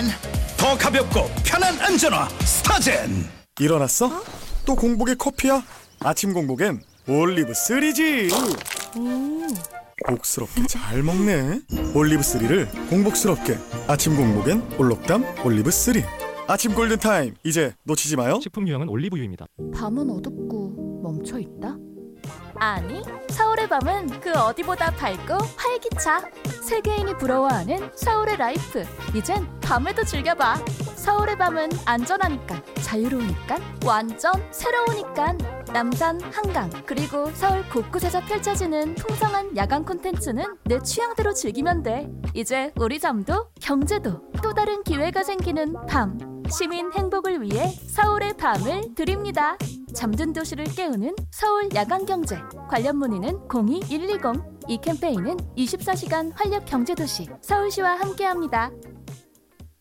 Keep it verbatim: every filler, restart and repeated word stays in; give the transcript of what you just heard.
더 가볍고 편한 안전화 스타젠. 일어났어? 어? 또 공복에 커피야? 아침 공복엔 올리브 쓰리지. 음. 복스럽게 잘 먹네. 올리브 쓰리를 공복스럽게. 아침 공복엔 올록담 올리브 쓰리. 아침 골든타임, 이제 놓치지 마요. 식품 유형은 올리브유입니다. 밤은 어둡고 멈춰있다? 아니, 서울의 밤은 그 어디보다 밝고 활기차. 세계인이 부러워하는 서울의 라이프. 이젠 밤에도 즐겨봐. 서울의 밤은 안전하니까, 자유로우니까, 완전 새로우니까. 남산, 한강, 그리고 서울 곳곳에서 펼쳐지는 풍성한 야간 콘텐츠는 내 취향대로 즐기면 돼. 이제 우리 잠도 경제도 또 다른 기회가 생기는 밤. 시민 행복을 위해 서울의 밤을 드립니다. 잠든 도시를 깨우는 서울 야간경제. 관련 문의는 공이 일이공. 이 캠페인은 이십사 시간 활력 경제도시 서울시와 함께합니다.